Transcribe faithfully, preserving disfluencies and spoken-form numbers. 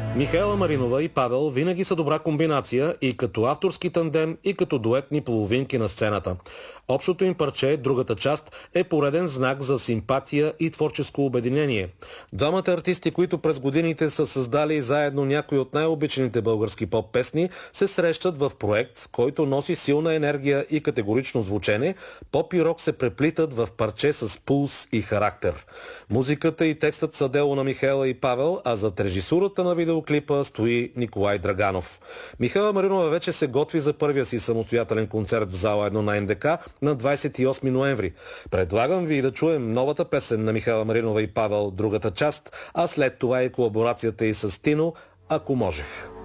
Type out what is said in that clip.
Михаела Маринова и Павел винаги са добра комбинация и като авторски тандем, и като дуетни половинки на сцената. Общото им парче, другата част, е пореден знак за симпатия и творческо обединение. Двамата артисти, които през годините са създали заедно някои от най-обичаните български поп-песни, се срещат в проект, който носи силна енергия и категорично звучене. Поп и рок се преплитат в парче с пулс и характер. Музиката и текстът са дело на Михаела и Павел, а зад режисурата на видеоклипа стои Николай Драганов. Михаела Маринова вече се готви за първия си самостоятелен концерт в зала едно на НДК на двадесет и осми ноември. Предлагам ви да чуем новата песен на Михаела Маринова и Павел, другата част, а след това и колаборацията и с Тино, "Ако можех".